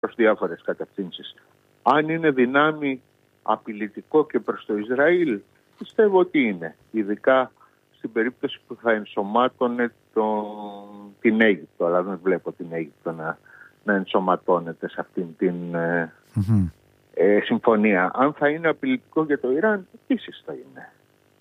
προς διάφορες κατευθύνσεις. Αν είναι δυνάμει απειλητικό και προς το Ισραήλ, πιστεύω ότι είναι. Ειδικά στην περίπτωση που θα ενσωμάτωνε την Αίγυπτο. Αλλά δεν βλέπω την Αίγυπτο να ενσωματώνεται σε αυτήν την συμφωνία. Αν θα είναι απειλητικό για το Ιράν, επίσης θα είναι.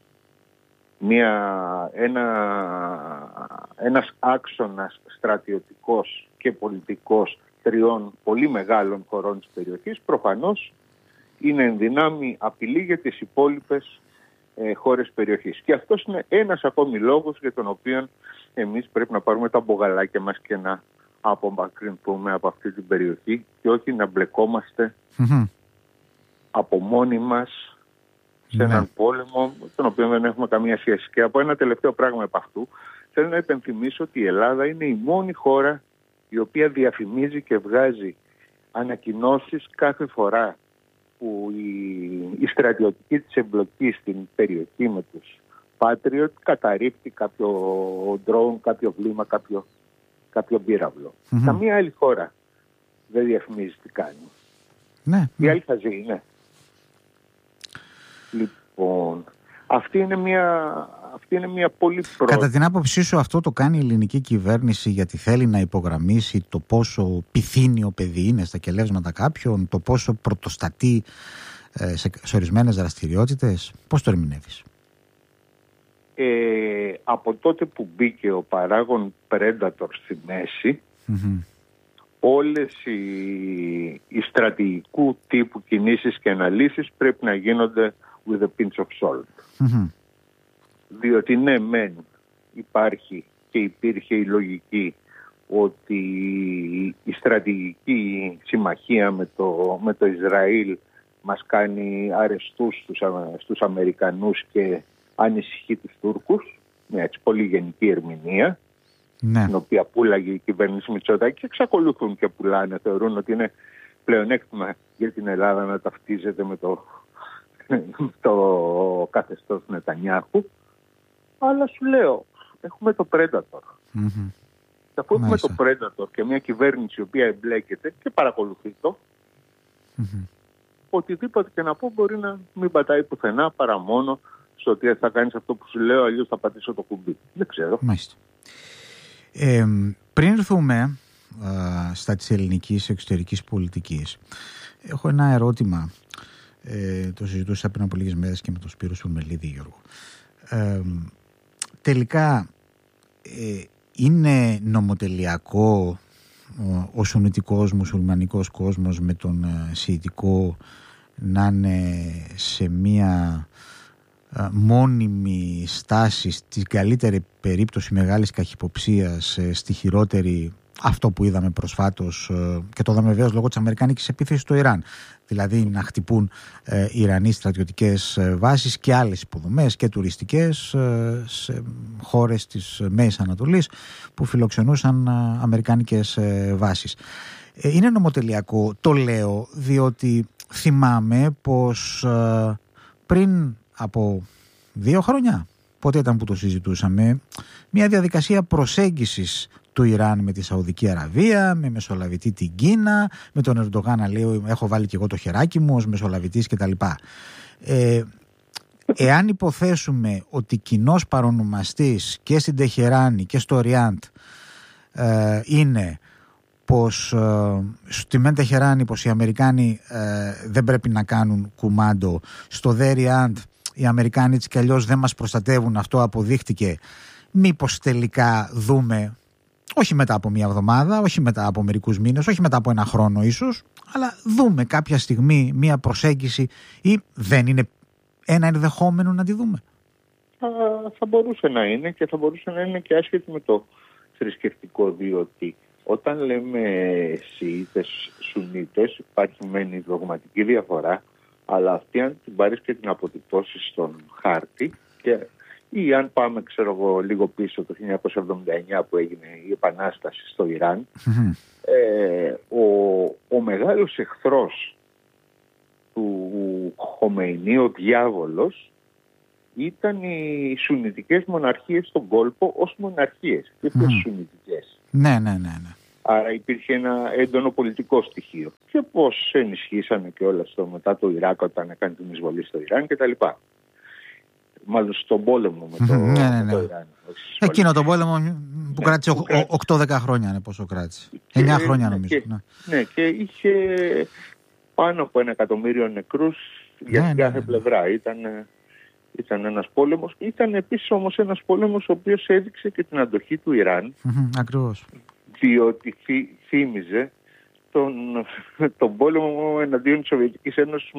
Ένας άξονας στρατιωτικός και πολιτικός τριών πολύ μεγάλων χωρών της περιοχής προφανώς είναι εν δυνάμει απειλή για τις υπόλοιπες χώρες περιοχής. Και αυτός είναι ένας ακόμη λόγος για τον οποίο εμείς πρέπει να πάρουμε τα μπογαλάκια μας και να απομακρυνθούμε από αυτή την περιοχή και όχι να μπλεκόμαστε από μόνοι μας σε έναν πόλεμο τον οποίο δεν έχουμε καμία σχέση. Και από ένα τελευταίο πράγμα επ' αυτού θέλω να υπενθυμίσω ότι η Ελλάδα είναι η μόνη χώρα η οποία διαφημίζει και βγάζει ανακοινώσεις κάθε φορά που η στρατιωτική της εμπλοκή στην περιοχή με τους Patriot καταρρίπτει κάποιο drone, κάποιο βλήμα, κάποιο πύραυλο. Καμία άλλη χώρα δεν διαφημίζει τι κάνει. Ναι. Η άλλη θα ζει, ναι. Λοιπόν, αυτή είναι μια πολύ πρώτη. Κατά την άποψή σου αυτό το κάνει η ελληνική κυβέρνηση γιατί θέλει να υπογραμμίσει το πόσο πυθύνιο παιδί είναι στα κελεύσματα κάποιων, το πόσο πρωτοστατεί σε ορισμένες δραστηριότητες? Πώς το ερμηνεύεις? Από τότε που μπήκε ο παράγων Predator στη μέση, όλες οι στρατηγικού τύπου κινήσεις και αναλύσεις πρέπει να γίνονται with a pinch of salt. Διότι ναι, μεν υπάρχει και υπήρχε η λογική ότι η στρατηγική συμμαχία με το Ισραήλ μας κάνει αρεστούς στους Αμερικανούς και ανησυχεί τους Τούρκους, μια έτσι πολύ γενική ερμηνεία, την οποία πουλάγε η κυβέρνηση Μητσοτάκη και εξακολουθούν και πουλάνε, θεωρούν ότι είναι πλεονέκτημα για την Ελλάδα να ταυτίζεται με το καθεστώς Νετανιάχου. Αλλά σου λέω, έχουμε το Predator. Και αφού έχουμε το Predator και μια κυβέρνηση η οποία εμπλέκεται και παρακολουθεί το, οτιδήποτε και να πω μπορεί να μην πατάει πουθενά παρά μόνο στο ότι θα κάνεις αυτό που σου λέω, αλλιώς θα πατήσω το κουμπί. Δεν ξέρω. Μάλιστα. Πριν έρθουμε στα της ελληνικής εξωτερικής πολιτικής, έχω ένα ερώτημα. Το συζητούσα πριν από λίγες μέρες και με τον Σπύρο Σουρμελίδη, Γιώργο. Τελικά είναι νομοτελειακό ο σουννιτικός μουσουλμανικός κόσμος με τον σιητικό να είναι σε μία μόνιμη στάση, στην καλύτερη περίπτωση μεγάλης καχυποψίας, στη χειρότερη αυτό που είδαμε προσφάτως και το είδαμε βεβαίως λόγω της αμερικάνικης επίθεσης στο Ιράν, δηλαδή να χτυπούν Ιρανοί στρατιωτικές βάσεις και άλλες υποδομές και τουριστικές σε χώρες της Μέσης Ανατολής που φιλοξενούσαν αμερικάνικες βάσεις. Είναι νομοτελειακό, το λέω διότι θυμάμαι πως πριν από 2 χρόνια, πότε ήταν που το συζητούσαμε, μια διαδικασία προσέγγισης του Ιράν με τη Σαουδική Αραβία, με μεσολαβητή την Κίνα, με τον Ερντογάν να λέει έχω βάλει και εγώ το χεράκι μου ως μεσολαβητής κτλ. Εάν υποθέσουμε ότι κοινός παρονομαστής και στην Τεχεράνη και στο Ριάντ είναι πως στη μεν Τεχεράνη πως οι Αμερικάνοι δεν πρέπει να κάνουν κουμάντο, στο δε Ριάντ οι Αμερικάνοι έτσι κι αλλιώς δεν μας προστατεύουν, αυτό αποδείχτηκε, μήπως τελικά δούμε, όχι μετά από μια εβδομάδα, όχι μετά από μερικούς μήνες, όχι μετά από 1 χρόνο ίσως, αλλά δούμε κάποια στιγμή μια προσέγγιση ή δεν είναι ένα ενδεχόμενο να τη δούμε? Θα μπορούσε να είναι και θα μπορούσε να είναι και άσχετη με το θρησκευτικό, διότι όταν λέμε Σιήτες, Σουνίτες υπάρχει μεν η δογματική διαφορά, αλλά αυτή αν την πάρεις και την αποτυπώσεις στον χάρτη ή αν πάμε ξέρω εγώ λίγο πίσω το 1979 που έγινε η Επανάσταση στο Ιράν, ο μεγάλος εχθρός του Χομεϊνί, ο διάβολος, ήταν οι σουνιτικές μοναρχίες στον κόλπο ως μοναρχίες και τις σουνιτικές. Ναι. Άρα υπήρχε ένα έντονο πολιτικό στοιχείο. Και πώς ενισχύσανε και όλα μετά το Ιράκ όταν έκανε την εισβολή στο Ιράν κτλ. Μάλλον στον πόλεμο με το Ιράν. Εκείνο τον πόλεμο που κράτησε 8-10 χρόνια, είναι πόσο κράτησε. 9 χρόνια νομίζω. Ναι, και είχε πάνω από 1 εκατομμύριο νεκρούς για την κάθε πλευρά. Ήταν ένας πόλεμος. Ήταν επίσης όμως ένας πόλεμος ο οποίος έδειξε και την αντοχή του Ιράν. Ακριβώς. Διότι θύμιζε τον πόλεμο εναντίον της Σοβιετικής Ένωσης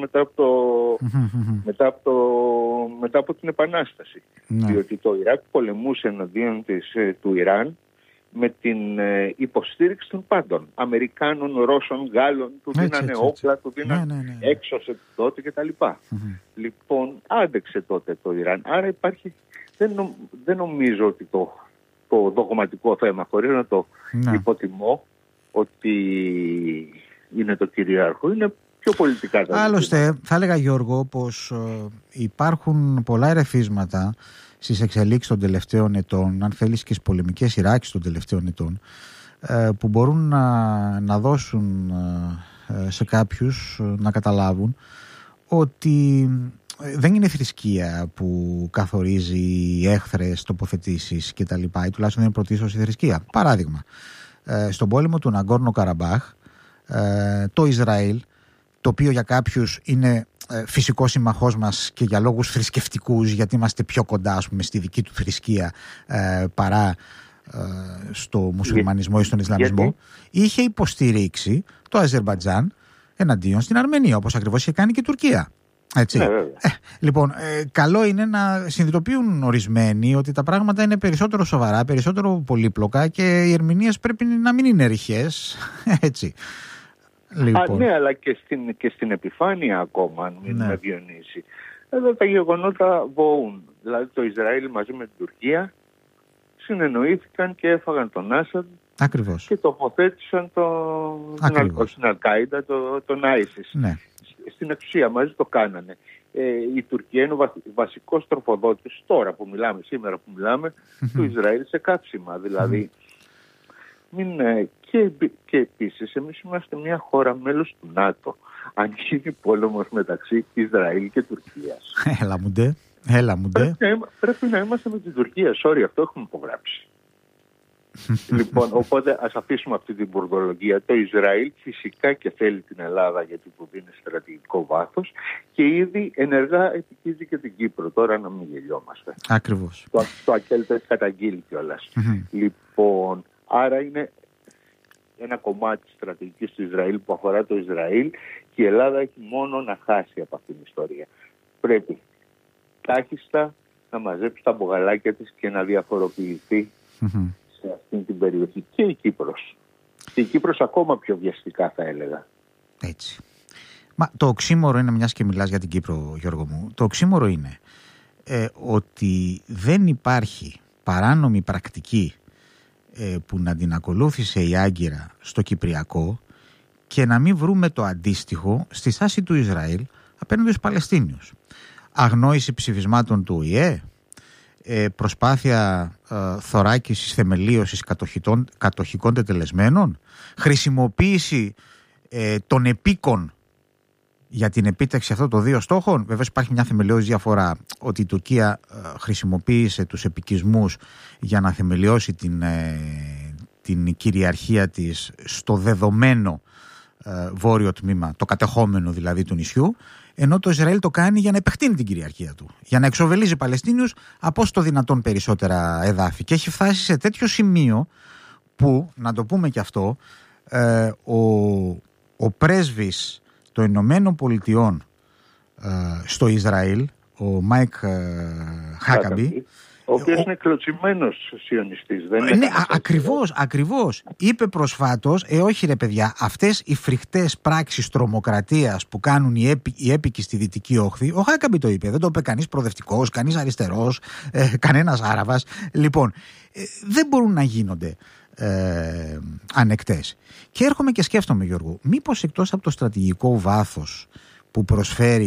μετά από την Επανάσταση. Διότι το Ιράκ πολεμούσε εναντίον του Ιράν με την υποστήριξη των πάντων. Αμερικάνων, Ρώσων, Γάλλων, του δίνανε όπλα, του δίνανε έξωσε τότε κτλ. Λοιπόν, άντεξε τότε το Ιράν. Άρα υπάρχει, δεν νομίζω ότι το δογματικό θέμα, χωρίς να το υποτιμώ, ότι είναι το κυρίαρχο, είναι πιο πολιτικά τα Άλλωστε, θα έλεγα, Γιώργο, πως υπάρχουν πολλά ερεθίσματα στις εξελίξεις των τελευταίων ετών, αν θέλεις και στις πολεμικές σειράξεις των τελευταίων ετών, που μπορούν να δώσουν σε κάποιους να καταλάβουν ότι δεν είναι θρησκεία που καθορίζει έχθρες τοποθετήσεις και τα λοιπά, ή τουλάχιστον δεν είναι πρωτίστως η θρησκεία. Παράδειγμα, στον πόλεμο του Ναγκόρνο Καραμπάχ, το Ισραήλ, το οποίο για κάποιους είναι φυσικός συμμαχός μας και για λόγους θρησκευτικούς, γιατί είμαστε πιο κοντά, ας πούμε, στη δική του θρησκεία παρά στο μουσουλμανισμό ή στον Ισλαμισμό, είχε υποστηρίξει το Αζερμπαϊτζάν εναντίον στην Αρμενία, όπως ακριβώς είχε κάνει και η Τουρκία. Έτσι. Λοιπόν, καλό είναι να συνειδητοποιούν ορισμένοι ότι τα πράγματα είναι περισσότερο σοβαρά, περισσότερο πολύπλοκα και οι ερμηνείες πρέπει να μην είναι ρηχές. Έτσι. Λοιπόν. Ναι, αλλά και στην επιφάνεια ακόμα, αν μην με διονύσει. Εδώ τα γεγονότα βοούν. Δηλαδή το Ισραήλ μαζί με την Τουρκία συνεννοήθηκαν και έφαγαν τον Άσαντ. Ακριβώς. Και τοποθέτησαν την Αλ-Κάιντα, τον ISIS. Ναι. Στην εξουσία μαζί το κάνανε. Η Τουρκία είναι ο βασικός τροφοδότης σήμερα που μιλάμε, του Ισραήλ σε κάψιμα. Δηλαδή, και επίσης εμείς είμαστε μια χώρα μέλος του ΝΑΤΟ. Αν γίνει πόλεμος μεταξύ Ισραήλ και Τουρκίας. Έλα μου ντε. Πρέπει να είμαστε με την Τουρκία. Sorry, αυτό έχουμε υπογράψει. Λοιπόν, οπότε ας αφήσουμε αυτή την μπουρδολογία. Το Ισραήλ φυσικά και θέλει την Ελλάδα γιατί του δίνει στρατηγικό βάθος και ήδη ενεργά επικίζει και την Κύπρο. Τώρα να μην γελιόμαστε. Ακριβώς. Το ΑΚΕΛ το έχει καταγγείλει κιόλας. Λοιπόν, άρα είναι ένα κομμάτι της στρατηγικής του Ισραήλ που αφορά το Ισραήλ και η Ελλάδα έχει μόνο να χάσει από αυτήν την ιστορία. Πρέπει τάχιστα να μαζέψει τα μπογαλάκια της και να διαφοροποιηθεί σε αυτήν την περιοχή. Και η Κύπρος. Και η Κύπρος ακόμα πιο βιαστικά θα έλεγα. Έτσι. Μα το οξύμορο είναι, μιας και μιλάς για την Κύπρο, Γιώργο μου, το οξύμορο είναι ότι δεν υπάρχει παράνομη πρακτική που να την ακολούθησε η Άγκυρα στο Κυπριακό και να μην βρούμε το αντίστοιχο στη στάση του Ισραήλ απέναντι στους Παλαιστίνιους. Αγνόηση ψηφισμάτων του ΟΗΕ, προσπάθεια θωράκισης, θεμελίωσης κατοχικών τετελεσμένων, χρησιμοποίηση των επίκων για την επίτευξη αυτών των δύο στόχων. Βέβαια υπάρχει μια θεμελιώδης διαφορά, ότι η Τουρκία χρησιμοποίησε τους επικισμούς για να θεμελιώσει την κυριαρχία της στο δεδομένο βόρειο τμήμα, το κατεχόμενο δηλαδή του νησιού, ενώ το Ισραήλ το κάνει για να επεκτείνει την κυριαρχία του, για να εξοβελίζει Παλαιστίνιους από όσο το δυνατόν περισσότερα εδάφη. Και έχει φτάσει σε τέτοιο σημείο που, να το πούμε και αυτό, ο πρέσβης των Ηνωμένων Πολιτειών στο Ισραήλ, ο Μάικ Χάκαμπι, ο οποίος είναι κλωτσιμένος σιωνιστής. Ναι, ακριβώς. Είπε προσφάτως, όχι ρε παιδιά, αυτές οι φρικτές πράξεις τρομοκρατίας που κάνουν οι έπικοι στη Δυτική Όχθη, ο Χάκαμπι το είπε, δεν το είπε κανείς προοδευτικός, κανείς αριστερός, κανένας Άραβας. Λοιπόν, δεν μπορούν να γίνονται ανεκτές. Και έρχομαι και σκέφτομαι, Γιώργο, μήπως εκτός από το στρατηγικό βάθος που προσφέρει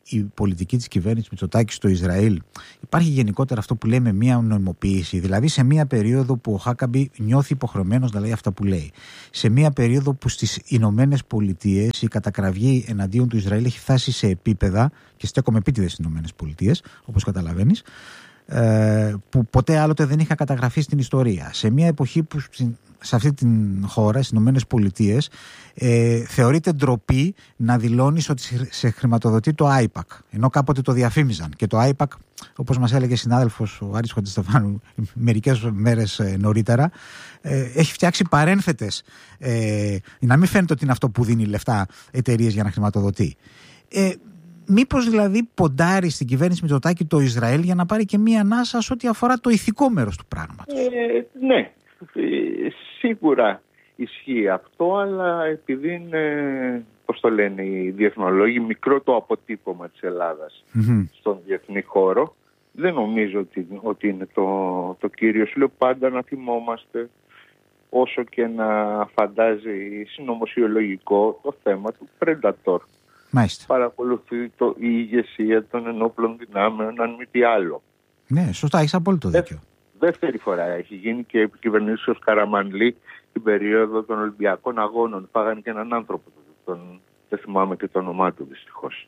η πολιτική της κυβέρνησης Μητσοτάκη στο Ισραήλ, υπάρχει γενικότερα αυτό που λέμε μία νοημοποίηση. Δηλαδή σε μία περίοδο που ο Χάκαμπι νιώθει υποχρεωμένος να λέει αυτά που λέει. Σε μία περίοδο που στις Ηνωμένες Πολιτείες η κατακραυγή εναντίον του Ισραήλ έχει φτάσει σε επίπεδα, και στέκομαι επίτηδες στις Ηνωμένες Πολιτείες, όπως καταλαβαίνεις, που ποτέ άλλοτε δεν είχα καταγραφεί στην ιστορία. Σε μια εποχή που σε αυτή την χώρα, στις Ηνωμένες Πολιτείες, θεωρείται ντροπή να δηλώνεις ότι σε χρηματοδοτεί το AIPAC, ενώ κάποτε το διαφήμιζαν. Και το AIPAC, όπως μας έλεγε συνάδελφος ο Άρης Χατζηστεφάνου μερικές μέρες νωρίτερα, έχει φτιάξει παρένθετες, να μην φαίνεται ότι είναι αυτό που δίνει λεφτά εταιρείες για να χρηματοδοτεί. Μήπως δηλαδή ποντάρει στην κυβέρνηση Μητσοτάκη το Ισραήλ για να πάρει και μία ανάσα σε ό,τι αφορά το ηθικό μέρος του πράγματος? Ναι, σίγουρα ισχύει αυτό, αλλά επειδή είναι, πώς το λένε οι διεθνολόγοι, μικρό το αποτύπωμα της Ελλάδας στον διεθνή χώρο, δεν νομίζω ότι είναι το κύριο. Σου λέω πάντα να θυμόμαστε, όσο και να φαντάζει συνωμοσιολογικό, το θέμα του Predator. Μάλιστα. Παρακολουθεί η ηγεσία των ενόπλων δυνάμεων, αν μη τι άλλο. Ναι, σωστά, έχεις απόλυτο δίκιο. Δεύτερη φορά έχει γίνει και επικυβερνήσεως Καραμανλή την περίοδο των Ολυμπιακών Αγώνων. Φάγανε και έναν άνθρωπο, δεν θυμάμαι και το όνομά του δυστυχώς.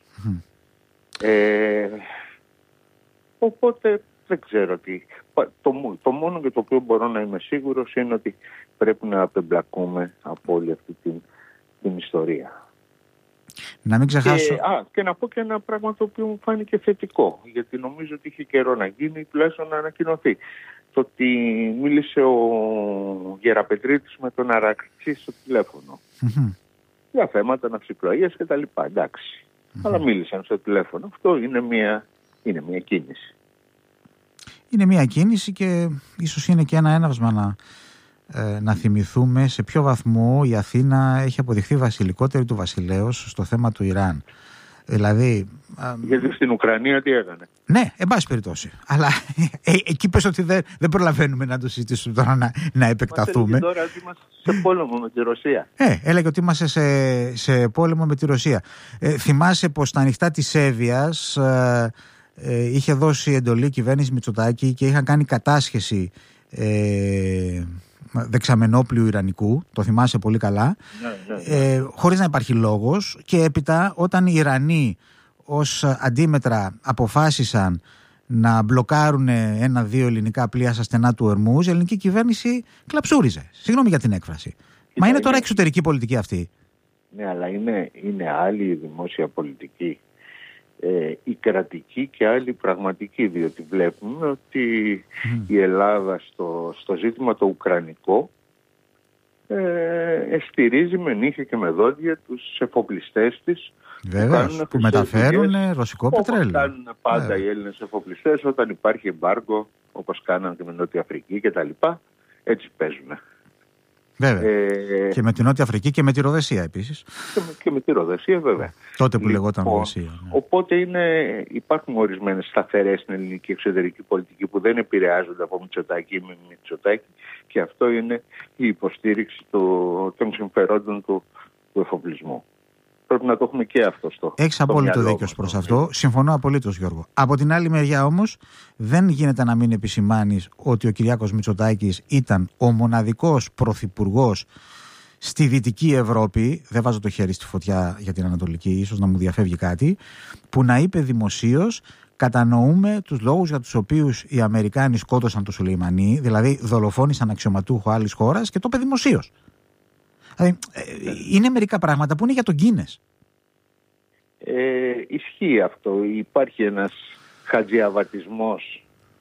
Οπότε δεν ξέρω τι. Το μόνο για το οποίο μπορώ να είμαι σίγουρος είναι ότι πρέπει να απεμπλακούμε από όλη αυτή την ιστορία. Να μην ξεχάσω. Και να πω και ένα πράγμα το οποίο μου φάνηκε θετικό, γιατί νομίζω ότι είχε καιρό να γίνει, τουλάχιστον να ανακοινωθεί. Το ότι μίλησε ο Γεραπετρίτης με τον Αρακτσί στο τηλέφωνο. Για θέματα ναυσιπλοείας και τα λοιπά, εντάξει. Αλλά μίλησαν στο τηλέφωνο. Αυτό είναι μια κίνηση. Είναι μια κίνηση και ίσως είναι και ένα έναυσμα να θυμηθούμε σε ποιο βαθμό η Αθήνα έχει αποδειχθεί βασιλικότερη του βασιλέως στο θέμα του Ιράν. Δηλαδή, γιατί στην Ουκρανία τι έκανε? Ναι, εν πάση περιπτώσει. Αλλά εκεί πες ότι δεν προλαβαίνουμε να το συζητήσουμε τώρα, να επεκταθούμε. Τώρα ότι είμαστε σε πόλεμο με τη Ρωσία. Έλεγε ότι είμαστε σε πόλεμο με τη Ρωσία. Θυμάσαι πως στα ανοιχτά της Εύβοιας είχε δώσει εντολή η κυβέρνηση Μητσοτάκη και είχαν κάνει κατάσχεση δεξαμενόπλοιου Ιρανικού, το θυμάσαι πολύ καλά, χωρίς να υπάρχει λόγος, και έπειτα όταν οι Ιρανοί ως αντίμετρα αποφάσισαν να μπλοκάρουν 1-2 ελληνικά πλοία στα στενά του Ορμούζ, η ελληνική κυβέρνηση κλαψούριζε. Συγγνώμη για την έκφραση. Μα είναι τώρα εξωτερική πολιτική αυτή. Ναι, αλλά είναι άλλη η δημόσια πολιτική, η κρατική και άλλη πραγματική, διότι βλέπουμε ότι η Ελλάδα στο ζήτημα το ουκρανικό στηρίζει με νύχια και με δόντια τους εφοπλιστές της. Βέβαια, που μεταφέρουν ρωσικό πετρέλαιο. Κάνουν πάντα οι Έλληνες εφοπλιστές όταν υπάρχει εμπάργκο, όπως κάναν και με Νότια Αφρική και τα λοιπά, έτσι παίζουν. Βέβαια. Και με την Νότια Αφρική και με τη Ροδεσία επίσης. Και με τη Ροδεσία, βέβαια. Τότε που λεγόταν Ροδεσία. Ναι. Οπότε υπάρχουν ορισμένες σταθερές στην ελληνική εξωτερική πολιτική που δεν επηρεάζονται από Μητσοτάκη ή με Μητσοτάκη, και αυτό είναι η υποστήριξη των συμφερόντων του εφοπλισμού. Πρέπει να το έχουμε και αυτό στο. Έχεις απόλυτο δίκιο προς αυτό. Συμφωνώ απολύτως, Γιώργο. Από την άλλη μεριά όμως, δεν γίνεται να μην επισημάνεις ότι ο Κυριάκος Μητσοτάκης ήταν ο μοναδικός πρωθυπουργός στη Δυτική Ευρώπη, δεν βάζω το χέρι στη φωτιά για την Ανατολική, ίσως να μου διαφεύγει κάτι, που να είπε δημοσίως: κατανοούμε τους λόγους για τους οποίους οι Αμερικάνοι σκότωσαν τον Σουλεϊμανί, δηλαδή δολοφόνησαν αξιωματούχο άλλης χώρας, και το είπε δημοσίως. Είναι μερικά πράγματα που είναι για τον Γκίνες. Ισχύει αυτό. Υπάρχει ένας χατζιαβατισμός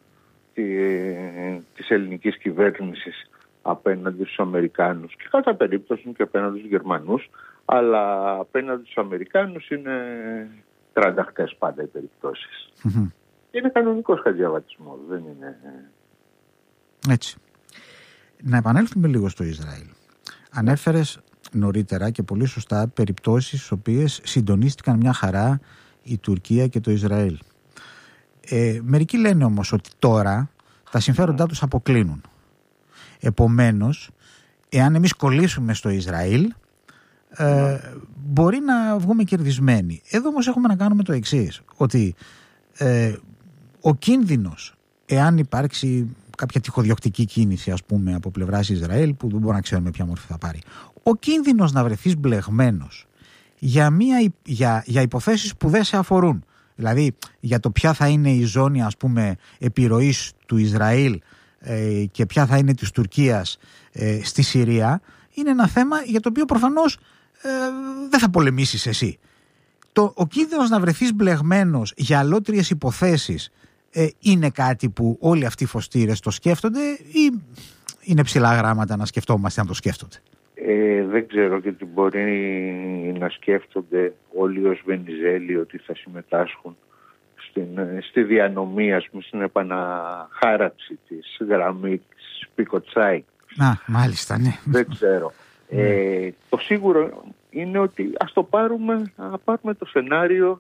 της ελληνικής κυβέρνησης απέναντι στους Αμερικάνους και κατά περίπτωση και απέναντι στους Γερμανούς, αλλά απέναντι στους Αμερικάνους είναι τρανταχτές πάντα οι περιπτώσεις. Είναι κανονικός χατζιαβατισμός, δεν είναι... Έτσι. Να επανέλθουμε λίγο στο Ισραήλ. Ανέφερες νωρίτερα και πολύ σωστά περιπτώσεις στις οποίες συντονίστηκαν μια χαρά η Τουρκία και το Ισραήλ. Μερικοί λένε όμως ότι τώρα τα συμφέροντά τους αποκλίνουν. Επομένως, εάν εμείς κολλήσουμε στο Ισραήλ, μπορεί να βγούμε κερδισμένοι. Εδώ όμως έχουμε να κάνουμε το εξής, ότι ο κίνδυνος, εάν υπάρξει κάποια τυχοδιοκτική κίνηση, ας πούμε, από πλευράς Ισραήλ, που δεν μπορούμε να ξέρουμε ποια μορφή θα πάρει, ο κίνδυνος να βρεθείς μπλεγμένος για υποθέσεις που δεν σε αφορούν, δηλαδή για το ποια θα είναι η ζώνη, ας πούμε, επιρροής του Ισραήλ και ποια θα είναι της Τουρκίας στη Συρία, είναι ένα θέμα για το οποίο προφανώς δεν θα πολεμήσεις εσύ. Ο κίνδυνος να βρεθείς μπλεγμένος για αλότριες υποθέσεις είναι κάτι που όλοι αυτοί οι φωστήρες το σκέφτονται, ή είναι ψηλά γράμματα να σκεφτόμαστε αν το σκέφτονται? Δεν ξέρω, γιατί μπορεί να σκέφτονται όλοι ως Βενιζέλοι ότι θα συμμετάσχουν στη διανομή, ας πούμε, στην επαναχάραξη της γραμμής Πικοτσάη. Μάλιστα, ναι. Δεν ξέρω. Το σίγουρο είναι ότι ας πάρουμε το σενάριο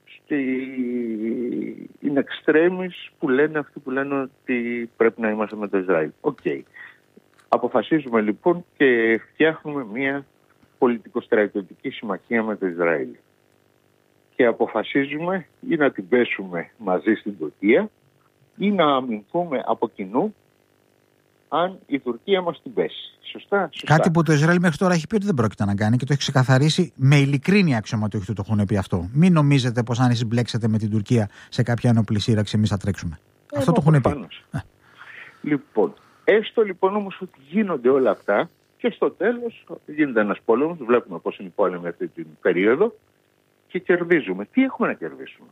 in extremis που λένε αυτοί που λένε ότι πρέπει να είμαστε με το Ισραήλ. Αποφασίζουμε λοιπόν και φτιάχνουμε μια πολιτικο-στρατιωτική συμμαχία με το Ισραήλ. Και αποφασίζουμε ή να την πέσουμε μαζί στην Τουρκία ή να αμυνθούμε από κοινού αν η Τουρκία μας την πέσει. Σωστά. Κάτι που το Ισραήλ μέχρι τώρα έχει πει ότι δεν πρόκειται να κάνει και το έχει ξεκαθαρίσει με ειλικρίνεια, αξιωματούχοι του το έχουν πει αυτό. Μην νομίζετε πως αν εσείς μπλέξετε με την Τουρκία σε κάποια ενόπλη σύραξη, εμείς θα τρέξουμε. Αυτό το έχουν πει. Λοιπόν, έστω λοιπόν όμως ότι γίνονται όλα αυτά και στο τέλος γίνεται ένας πόλεμος, βλέπουμε πώς είναι οι πόλεμοι αυτή την περίοδο και κερδίζουμε. Τι έχουμε να κερδίσουμε?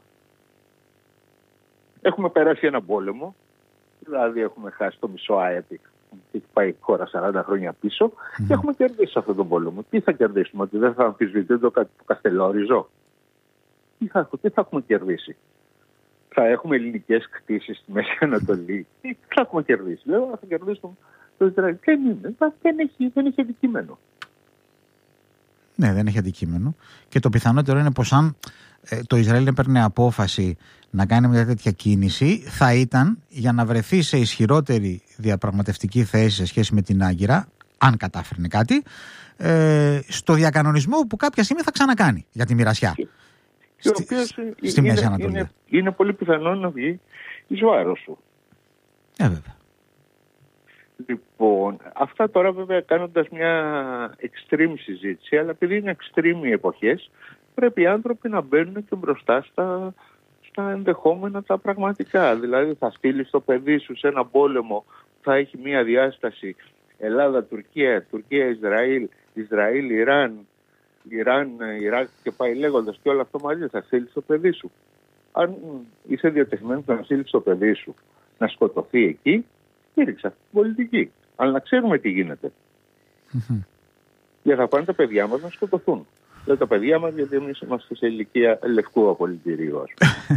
Έχουμε περάσει ένα πόλεμο, δηλαδή έχουμε χάσει το μισό ΑΕΠ, έχει πάει η χώρα 40 χρόνια πίσω και έχουμε κερδίσει αυτόν τον πόλεμο. Τι θα κερδίσουμε? Ότι δεν θα αμφισβητεί το Καστελόριζο? Τι θα έχουμε κερδίσει? Θα έχουμε ελληνικές κτήσεις στη Μέση Ανατολή? Τι θα έχουμε κερδίσει? Λέω, θα κερδίσουμε το Ισραήλ. Δεν έχει αντικείμενο. Ναι, δεν έχει αντικείμενο. Και το πιθανότερο είναι πως αν το Ισραήλ έπαιρνε απόφαση να κάνει μια τέτοια κίνηση, θα ήταν για να βρεθεί σε ισχυρότερη διαπραγματευτική θέση σε σχέση με την Άγκυρα, αν κατάφερνε κάτι, στο διακανονισμό που κάποια στιγμή θα ξανακάνει για τη μοιρασιά στη Μέση Ανατολή. Είναι πολύ πιθανό να βγει εις βάρος σου. Βέβαια. Λοιπόν, αυτά τώρα βέβαια κάνοντας μια extreme συζήτηση, αλλά επειδή είναι extreme οι εποχές, πρέπει οι άνθρωποι να μπαίνουν και μπροστά στα ενδεχόμενα τα πραγματικά. Δηλαδή θα στείλεις το παιδί σου σε ένα πόλεμο που θα έχει μια διάσταση Ελλάδα-Τουρκία, Τουρκία-Ισραήλ, Ισραήλ-Ιράν, Ιράν-Ιράκ και πάει λέγοντας και όλο αυτό μαζί, θα στείλεις το παιδί σου. Αν είσαι διατεθειμένος να στείλεις το παιδί σου να σκοτωθεί εκεί, στήριξα αυτή την πολιτική. Αλλά να ξέρουμε τι γίνεται. Γιατί θα πάνε τα παιδιά μας να σκοτωθούν. Δεν τα παιδιά μας, γιατί εμείς είμαστε σε ηλικία λευκού απολυτηρίου, ας πούμε.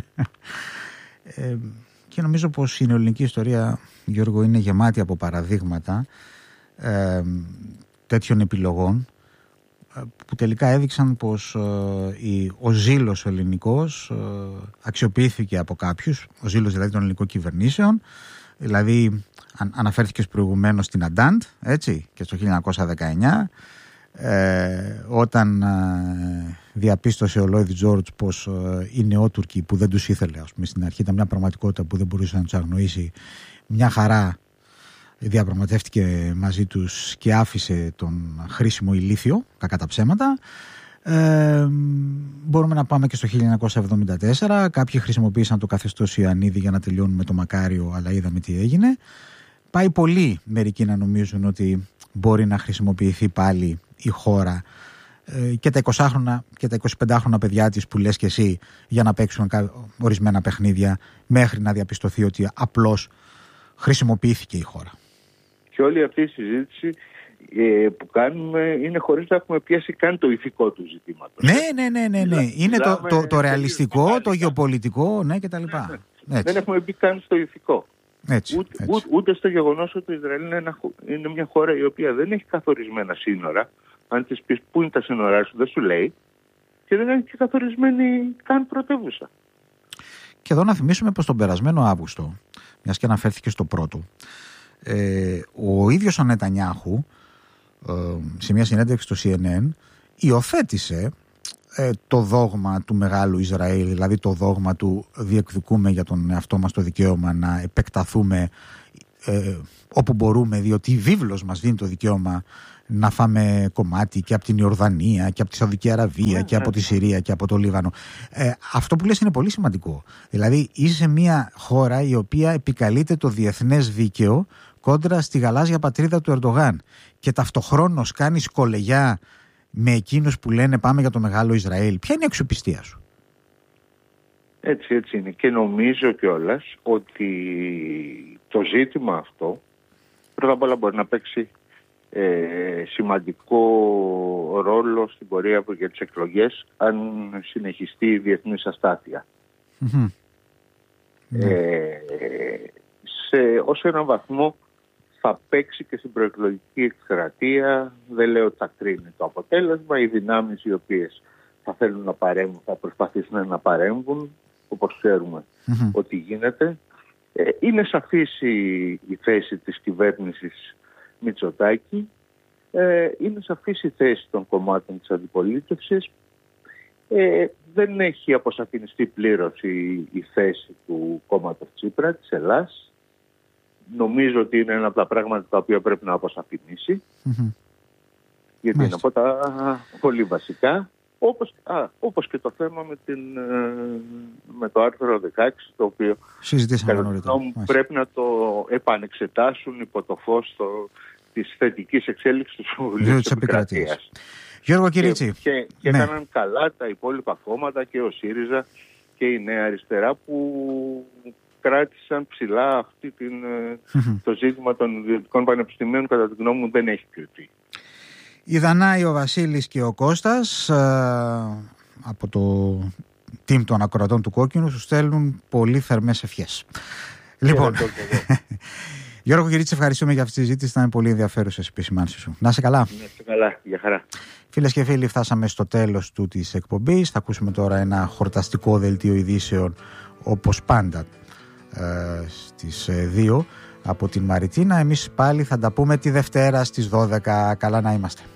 Και νομίζω πως η νεοελληνική ιστορία, Γιώργο, είναι γεμάτη από παραδείγματα τέτοιων επιλογών που τελικά έδειξαν πως ο ζήλος ο ελληνικός αξιοποιήθηκε από κάποιους, ο ζήλος δηλαδή των ελληνικών κυβερνήσεων. Δηλαδή αναφέρθηκες προηγουμένως στην Αντάντ, έτσι, και στο 1919 όταν διαπίστωσε ο Λόιδ Τζόρτζ πως οι νεότουρκοι που δεν τους ήθελε, ας πούμε, στην αρχή ήταν μια πραγματικότητα που δεν μπορούσε να τους αγνοήσει, μια χαρά διαπραγματεύτηκε μαζί τους και άφησε τον χρήσιμο ηλίθιο, κακά τα ψέματα. Μπορούμε να πάμε και στο 1974. Κάποιοι χρησιμοποίησαν το καθεστώς Ιωαννίδη για να τελειώνουν με το Μακάριο, αλλά είδαμε τι έγινε. Πάει πολύ μερικοί να νομίζουν ότι μπορεί να χρησιμοποιηθεί πάλι η χώρα και τα 20χρονα και τα 25χρονα παιδιά της που λες και εσύ για να παίξουν ορισμένα παιχνίδια, μέχρι να διαπιστωθεί ότι απλώς χρησιμοποιήθηκε η χώρα. Και όλη αυτή η συζήτηση που κάνουμε είναι χωρίς να έχουμε πιάσει καν το ηθικό του ζητήματος. Ναι. Είναι το ρεαλιστικό, το γεωπολιτικό, ναι, κτλ. Δεν έχουμε μπει καν στο ηθικό. Έτσι. Ούτε στο γεγονός ότι το Ισραήλ είναι μια χώρα η οποία δεν έχει καθορισμένα σύνορα. Αν της πεις πού είναι τα σύνορά σου, δεν σου λέει, και δεν έχει καθορισμένη καν πρωτεύουσα. Και εδώ να θυμίσουμε πως τον περασμένο Αύγουστο, μιας και αναφέρθηκε στο πρώτο, ο ίδιος ο Νετανιάχου σε μια συνέντευξη στο CNN, υιοθέτησε το δόγμα του μεγάλου Ισραήλ, δηλαδή το δόγμα του διεκδικούμε για τον εαυτό μας το δικαίωμα να επεκταθούμε όπου μπορούμε, διότι η βίβλος μας δίνει το δικαίωμα να φάμε κομμάτι και από την Ιορδανία και από τη Σαουδική Αραβία και από τη Συρία και από το Λίβανο. Αυτό που λες είναι πολύ σημαντικό. Δηλαδή είσαι σε μια χώρα η οποία επικαλείται το διεθνές δίκαιο κόντρα στη γαλάζια πατρίδα του Ερντογάν και ταυτοχρόνως κάνεις κολεγιά με εκείνους που λένε πάμε για το μεγάλο Ισραήλ. Ποια είναι η αξιοπιστία σου? Έτσι είναι. Και νομίζω κιόλας ότι το ζήτημα αυτό πρώτα απ' όλα μπορεί να παίξει σημαντικό ρόλο στην πορεία για τις εκλογές αν συνεχιστεί η διεθνής αστάθεια. Ως έναν βαθμό θα παίξει και στην προεκλογική εκστρατεία. Δεν λέω ότι θα κρίνει το αποτέλεσμα. Οι δυνάμεις οι οποίες θα θέλουν να παρέμβουν θα προσπαθήσουν να παρέμβουν, όπως ξέρουμε ότι γίνεται. Είναι σαφής η θέση της κυβέρνησης Μητσοτάκη. Είναι σαφής η θέση των κομμάτων της αντιπολίτευσης. Δεν έχει αποσαφινιστεί πλήρως η θέση του κόμματος Τσίπρα, της Ελλάς. Νομίζω ότι είναι ένα από τα πράγματα τα οποία πρέπει να αποσαφηνίσει. Γιατί είναι από τα πολύ βασικά. Όπως και το θέμα με το άρθρο 16, το οποίο πρέπει να το επανεξετάσουν υπό το φως της θετικής εξέλιξης του Συμβουλίου της Επικρατείας. Γιώργο Κυρίτσι. Και έκαναν καλά τα υπόλοιπα κόμματα και ο ΣΥΡΙΖΑ και η Νέα Αριστερά που κράτησαν ψηλά το ζήτημα των ιδιωτικών πανεπιστημίων. Κατά τη γνώμη μου δεν έχει κρυφτεί. Η Δανάη, ο Βασίλης και ο Κώστας από το team των ακροατών του Κόκκινου σου στέλνουν πολύ θερμές ευχές. Λοιπόν, Γιώργο Κυρίτσι, ευχαριστούμε για αυτή τη συζήτηση. Ήταν πολύ ενδιαφέρουσες οι επισημάνσεις σου. Να είσαι καλά. Να είσαι καλά, για χαρά. Φίλες και φίλοι, φτάσαμε στο τέλος της εκπομπής. Θα ακούσουμε τώρα ένα χορταστικό δελτίο ειδήσεων όπως πάντα στις 2 από την Μαριτίνα. Εμείς πάλι θα τα πούμε τη Δευτέρα στις 12. Καλά να είμαστε.